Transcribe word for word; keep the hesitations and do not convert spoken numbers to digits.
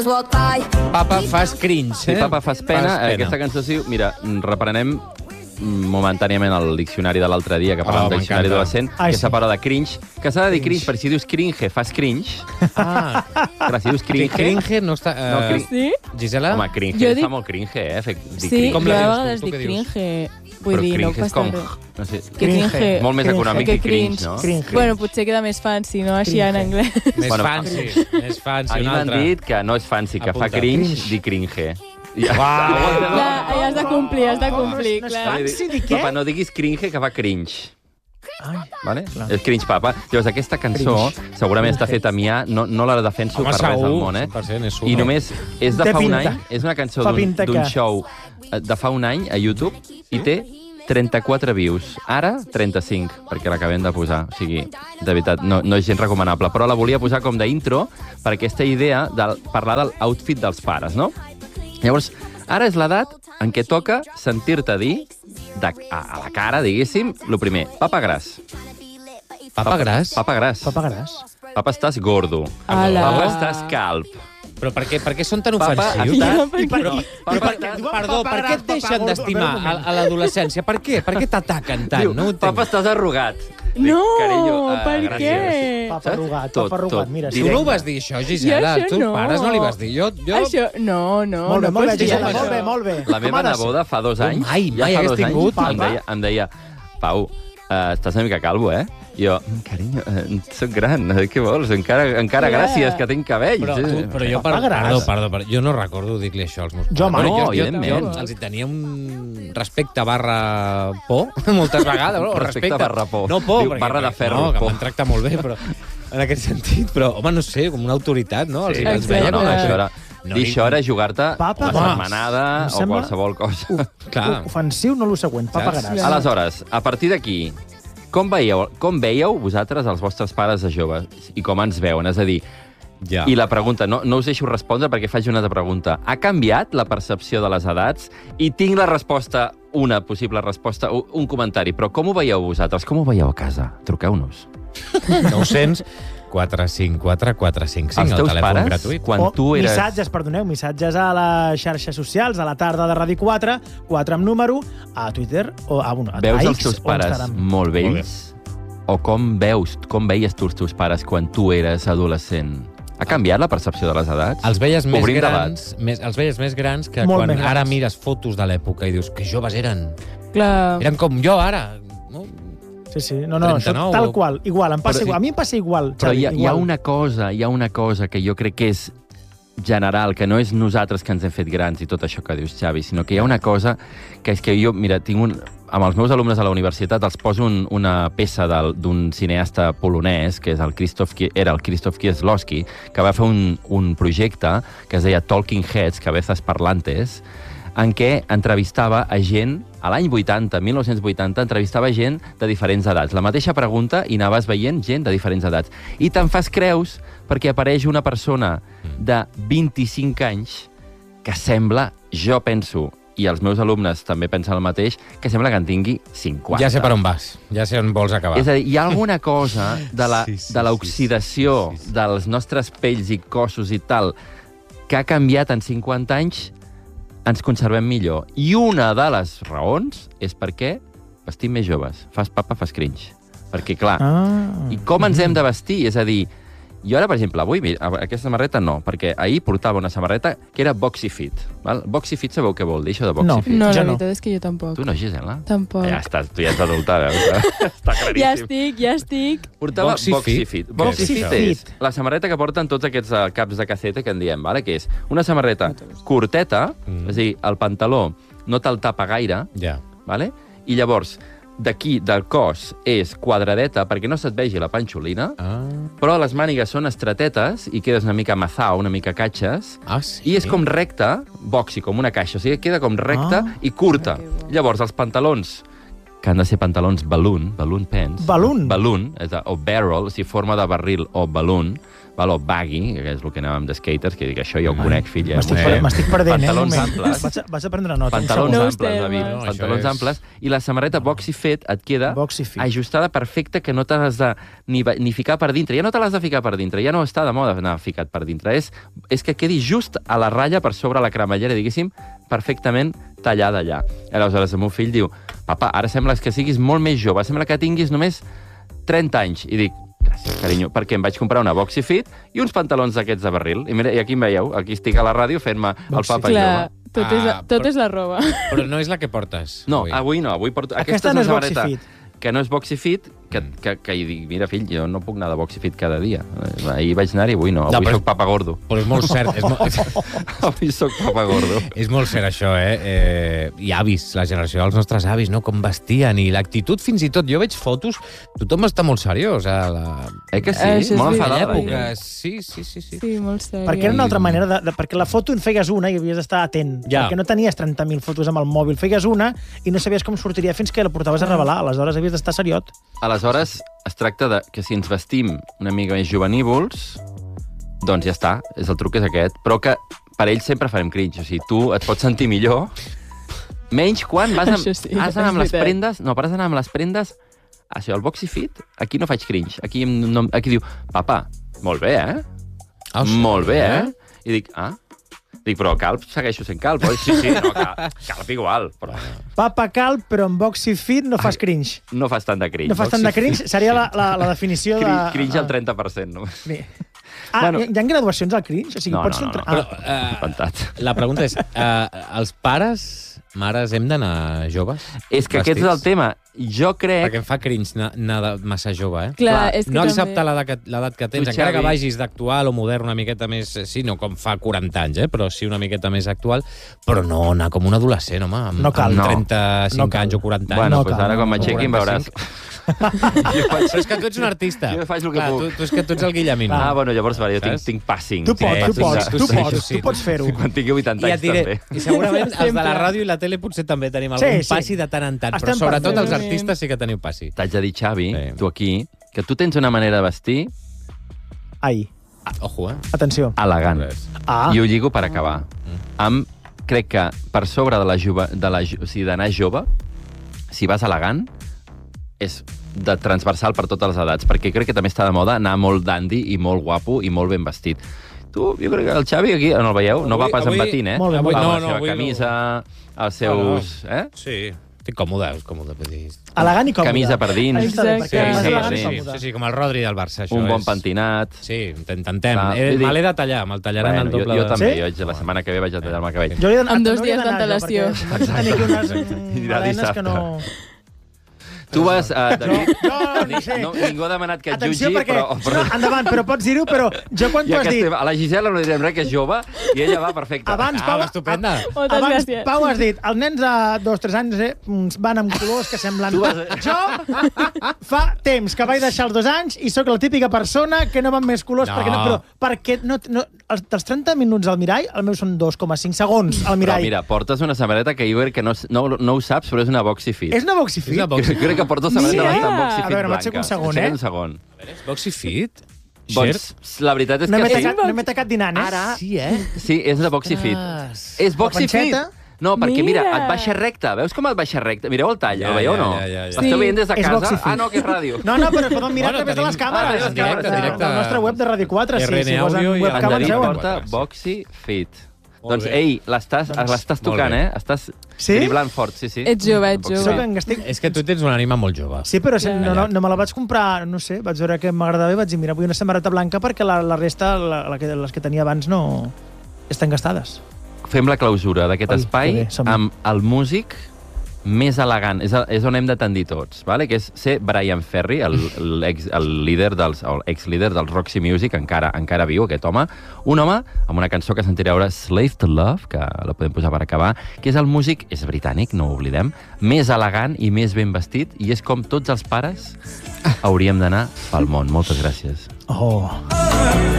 Papa fas cringe, eh? Sí, Papa fas pena. Fas pena. Aquesta cançó, sí, mira, reprenem momentàniament el diccionari de l'altre dia, que parlàvem Oh, del diccionari m'encanta. adolescent, Ai, que sí. separa de cringe, que s'ha de dir cringe, perquè si dius cringe, fas cringe. Ah, Clar, si dius que cringe... cringe no està... No, Uh, cringe. Sí? Gisela? Home, cringe Jo fa dic- molt cringe, eh? Fer, dir Sí, cringe. Com jo la a dius, vegades tu? dic Què dius? cringe. Vull Però dir, no cringe és passa com... res. No sé, Que cringe. molt més Cringe. econòmic Que que cringe, cringe. no? Cringe. Bueno, potser queda més fancy, no? Així en anglès. Més Bueno, fancy, més fancy, A mi un m'han altre. dit que no és fancy, que fa Apunta. cringe, Cringe. dir cringe. Ja. Clar, ja has de complir, has de complir, no és clar. fancy, dir què? Papa, no diguis cringe, que fa cringe. Ai, Vale? És cringe, papa. Llavors, aquesta cançó segurament està feta a mi, no, no la defenso Home, per res segur, del món, eh? cent per cent, és sumo. I només és de Té fa un pinta. any, és una cançó Fa d'un pinta d'un que- show de fa un any a YouTube i té trenta-quatre views. Ara, trenta-cinc, perquè l'acabem de posar. O sigui, de veritat, no, no és gens recomanable. Però la volia posar com d'intro per aquesta idea de parlar de l'outfit dels pares, no? Llavors, ara és l'edat en què toca sentir-te dir, de, a, a la cara, diguéssim, el primer, papa gras. Papa gras? Papa gras. papa gras. Papa, estàs gordo. Ala. Papa, estàs calp. Però per què, per què són tan Papa, ofensius? estàs... I per, Però, i, però, i per, per, diuen perdó, papa per què gras, et deixen papa gordo? d'estimar A veure, un a, moment. a l'adolescència? Per què? Per què t'ataquen tant? Diu, No ho entenc. papa, estàs arrugat. Dic, No, carinyo, ah, per gràcies. què? Papa Saps? arrugat, Tot, papa arrugat. tot. Mira, Tu sí. no ho vas dir, això, Gisela? Jo Als això teus no. pares no li vas dir. Jo, jo... Això, no, no. Molt bé, no molt bé, pots dir Gisela, això. molt bé, molt bé. La Com meva ha de ser? neboda fa dos Oh, anys, mai, ja mai fa hagués dos anys, tingut, em papa. deia, em deia, Pau, uh, estàs una mica calvo, eh? I jo, carinyo, uh, soc gran, eh, què vols? Encara, encara Clar. gràcies, que tinc cabell. Però, tu, però jo, per, Papa gras. perdó, perdó, perdó, jo no recordo dir-li això als meus pares. Jo, home. Bueno, No, jo, jo, evidentment. jo els hi tenia un respecte barra por, moltes vegades. No? Respecte barra por. No por, Diu perquè, barra de ferro, no, que por. m'han tractat molt bé, però en aquest sentit. Però, home, no sé, com una autoritat, no? Els, Sí, els exacte. veia no, com... això era... No, dir ni- això era jugar-te Papa una gras. setmanada Em o sembla- qualsevol cosa. Clar. Ofensiu, no el següent, papa Saps? gras. Aleshores, a partir d'aquí, com veieu, com veieu vosaltres els vostres pares de joves i com ens veuen? És a dir, Ja. i la pregunta, no, no us deixo respondre perquè faig una altra pregunta. Ha canviat la percepció de les edats? I tinc la resposta, una possible resposta, u- un comentari, però com ho veieu vosaltres? Com ho veieu a casa? Truqueu-nos. nou cents quatre cinc quatre quatre cinc cinc, Els el teus telèfon pares, gratuït. quan O tu eres... missatges, perdoneu, missatges a les xarxes socials, a la tarda de Ràdio quatre, quatre amb número, a Twitter, o a, bueno, a Veus X, els teus o pares Instagram. molt vells? O com veus, com veies tu els teus pares quan tu eres adolescent? Ha canviat la percepció de les edats? Els veies més Obrim grans, més, els veies més grans que Molt quan més grans. ara mires fotos de l'època i dius que joves eren. Clar. Eren com jo ara. No? Sí, sí, no, no, això trenta-nou, tal qual, igual, em passa Però- igual. A mi em passa igual, Però Xavi, hi ha, hi ha igual. una cosa, hi ha una cosa que jo crec que és general, que no és nosaltres que ens hem fet grans i tot això que dius, Xavi, sinó que hi ha una cosa que és que jo, mira, tinc un... Amb els meus alumnes a la universitat els poso un, una peça del- d'un cineasta polonès, que és el Krzysztof, Ki- era el Krzysztof Kieslowski, que va fer un, un projecte que es deia Talking Heads, Cabezas Parlantes, en què entrevistava a gent, a l'any vuitanta, mil nou-cents vuitanta, entrevistava gent de diferents edats. La mateixa pregunta i anaves veient gent de diferents edats. I te'n fas creus perquè apareix una persona de vint-i-cinc anys que sembla, jo penso, i els meus alumnes també pensen el mateix, que sembla que en tingui cinquanta. Ja sé per on vas, ja sé on vols acabar. És a dir, hi ha alguna cosa de la- Sí, sí, de l'oxidació sí, sí, sí. dels nostres pells i cossos i tal que ha canviat en cinquanta anys, ens conservem millor. I una de les raons és perquè vestim més joves. Fas papa, fas cringe. Perquè, clar, Ah. i com ens hem de vestir? És a dir, jo ara, per exemple, avui, mira, aquesta samarreta no, perquè ahir portava una samarreta que era boxy fit. Val? Boxy fit sabeu què vol dir, això de boxy No. fit? No, Jo la no. veritat és que jo tampoc. Tu no, Gisela? Tampoc. Ja estàs, tu ja ets adulta, veus? Està claríssim. Ja estic, ja estic. Portava Boxy boxy, fit? fit. Què Boxy és fit això? és la samarreta que porten tots aquests uh, caps de cacete que en diem, vale? Que és una samarreta curteta, Mm. és a dir, el pantaló no te'l tapa gaire, Ja. vale? I llavors, d'aquí, del cos, és quadradeta perquè no se't vegi la panxolina, Ah, però les mànigues són estretetes i quedes una mica mazao, una mica catxes, ah sí? i és com recta, boxy, com una caixa, o sigui, queda com recta Ah. i curta. Que bo. Llavors, els pantalons que han de ser pantalons balloon, balloon pants. Balloon? Balloon, és a, o barrel, o sigui, forma de barril o balloon, val, o baggy, que és el que anàvem de skaters, que dic, això ja ho conec, fill. Ja M'estic ho per, sé. m'estic perdent, Pantalons eh? un moment. amples. Vaig a, vaig a prendre nota. un Pantalons segon. No amples, estem, David. no, Pantalons això és- amples. I la samarreta boxy fit et queda Boxy fit. ajustada perfecta, que no t'has de ni, va- ni ficar per dintre. Ja no te l'has de ficar per dintre, ja no està de moda anar ficat per dintre. És, és que quedi just a la ratlla per sobre la cremallera, diguéssim, perfectament tallada allà. Aleshores, el meu fill diu, papa, ara sembla que siguis molt més jove, sembla que tinguis només trenta anys. I dic, gràcies, carinyo, perquè em vaig comprar una boxy fit i uns pantalons d'aquests de barril. I mira, i aquí em veieu, aquí estic a la ràdio fent-me el Boxy papa Clar, jove. tot, és, la, Ah, tot però- és la roba. Però no és la que portes. No, avui. avui no, avui porto... Aquesta Aquesta, no és és una boxy samarreta fit. que no és boxy fit, que, que, que hi dic, mira, fill, jo no puc anar de boxy fit cada dia. Eh, Ahir vaig anar i avui no, No, avui però- soc papa gordo. Però és molt cert, és, mo Avui soc papa gordo. és molt cert això, eh? eh? I avis, la generació dels nostres avis, no? Com vestien i l'actitud fins i tot. Jo veig fotos, tothom està molt seriós. A la... Eh que sí? Això és Molt veritat. enfadada. la època, gent. sí, sí, sí. sí. Sí, molt sèrio. Perquè era una altra manera, de, de, perquè la foto en feies una i havies d'estar atent. Ja. Perquè no tenies trenta mil fotos amb el mòbil. Feies una i no sabies com sortiria fins que la portaves a revelar. Aleshores havies d'estar seriot. Aleshores, es tracta de que si ens vestim una mica més juvenívols, doncs ja està, és el truc és aquest. Però que per ells sempre farem cringe. O sigui, tu et pots sentir millor, menys quan vas amb, Això sí, has d'anar amb és les veritat. prendes... No, però has d'anar amb les prendes... Això, el boxy fit, aquí no faig cringe. Aquí, em- no, aquí diu, papa, molt bé, eh? Ah, sí, molt bé, eh? eh? I dic, ah? Dic, però calp segueixo sent calp, oi? Sí, sí, no, calp, calp igual, però Papa calp, però amb boxy fit no fas cringe. no fas tant de cringe. No fas tant de cringe? Seria la, la, la definició de... Cringe, cringe al trenta per cent, no? Ah, Bueno. hi, hi ha graduacions al cringe? O sigui, No, pots no, no, entrar- no. Ah. Però, eh, Espantat. la pregunta és, eh, els pares, mares, hem d'anar joves? És que aquest és el tema. Jo crec... Perquè em fa cringe anar, anar de massa jove, eh? Clar, Clar, és que No també... acceptar l'edat que, l'edat que tens, Tu, encara que Xavi. vagis d'actual o modern una miqueta més... eh, Sí, no com fa quaranta anys, eh? Però sí una miqueta més actual. Però no anar com un adolescent, home, amb, No cal. amb No. trenta-cinc No cal. anys o quaranta anys. Bueno, no doncs cal, ara quan no, m'aixequi em veuràs. jo faig... Però és que tu ets un artista. Jo faig el que Clar, puc. Tu, tu és que tu ets el Guillemino. Ah, bueno, llavors, vale, jo tinc, Saps? tinc passing. Tu pots, Sí, tu sí, pots, sí, tu sí, pots, sí, tu pots fer-ho. Quan tingui vuitanta I et anys, diré, també. i segurament els de Sempre. la ràdio i la tele potser també tenim Sí, algun sí. passi de tant en tant, Estem però sobretot els pendents. artistes sí que teniu passi. T'haig de dir, Xavi, Sí. tu aquí, que tu tens una manera de vestir Ai, Ah, ojo, eh? atenció. elegant. Ah, I ho lligo per acabar. Amb, crec que per sobre de la jove, de la, jo- o sigui, d'anar jove, si vas elegant, és de transversal per totes les edats, perquè crec que també està de moda anar molt dandy i molt guapo i molt ben vestit. Tu, jo crec que el Xavi aquí, no el veieu, no va Avui- pas amb avui- batín, eh? Molt bé, Va molt amb bé. la No, no, seva avui no. camisa, els seus... Eh? Sí. Estic còmode, és còmode. Vull dir. elegant i còmode. Camisa per dins, Això està bé, Exacte. perquè Sí, és sí, elegant i sí, còmode. sí, sí, com el Rodri del Barça, això un bon és... pentinat. Sí, intentem. Clar, Eh, vull dir- me l'he de tallar, me'l tallaran Bueno, el doble. jo, jo de- també, Sí? jo haig, la setmana que ve vaig a tallar-me el cabell. Jo hauria d'anar- Amb dos hauria dies d'anar jo, d'antelació. perquè vaig tenir aquí unes I mm, de melenes dissabte. que no... Tu vas, uh, David, Jo no sé. no, ningú ha demanat que et Atenció, jutgi, perquè... però... però... No, endavant, però pots dir-ho, però jo quan tu Ja has que dit... estem, a la Gisela no li direm res, que és jove, i ella va perfecta. Abans, Ah, Pau, estupenda. Moltes abans gràcies. Pau has dit, els nens de dos o tres anys eh, van amb colors que semblen... Tu vas- Jo fa temps que vaig deixar els dos anys i sóc la típica persona que no va amb més colors, No. perquè no, però perquè no, no, els, dels trenta minuts al mirall, el meu són dos coma cinc segons al Però mirall. mira, portes una samarreta que jo crec que no, no, no ho saps, però és una boxy fit. És una boxy fit? És una boxy Crec que portes samarreta Mira! bastant boxy A fit veure, blanca. m'aixeco un segon, Aixeca't eh? un segon. Boxy fit? Doncs la veritat és No que m'he sí. tacat, no m'he tacat dinant, eh? Ara, Sí, eh? sí, és de boxy fit. Cas. És boxy La fit. panxeta? No, perquè mira, Mira. et baixa recte. Veus com et baixa recte? Mireu el tall, Ja, el veieu o ja, no? ja, ja, ja. L'esteu Sí. veient des de És casa? boxy fit. Ah, no, que és ràdio. No, no, però es poden mirar Bueno, a través de tenim- les càmeres. Ah, de, directe, de, directe. del nostre web de Ràdio quatre. Si, R N si posen Audio i webcam En ens David veuen. porta boxy fit. Molt Doncs, bé. ei, l'estàs Doncs- l'estàs molt tocant, bé. eh? Estàs Sí? driblant fort, sí, sí. Ets jove, ets Boxy Soc jove. en estic... És que tu tens una ànima molt jove. Sí, però Clar. no, no, no me la vaig comprar, no sé, vaig veure que m'agradava i vaig dir, mira, vull una samarreta blanca perquè la, la resta, la, la que, les que tenia abans, no estan gastades. Fem la clausura d'aquest Oi, espai que bé, som-hi. amb el músic més elegant. És, és on hem de tendir tots, vale? Que és ser Brian Ferry, el, el, ex, el líder dels, el ex-líder del Roxy Music, encara encara viu, aquest home. Un home amb una cançó que sentireu ara, Slave to Love, que la podem posar per acabar, que és el músic, és britànic, no ho oblidem, més elegant i més ben vestit, i és com tots els pares hauríem d'anar pel món. Moltes gràcies. Oh.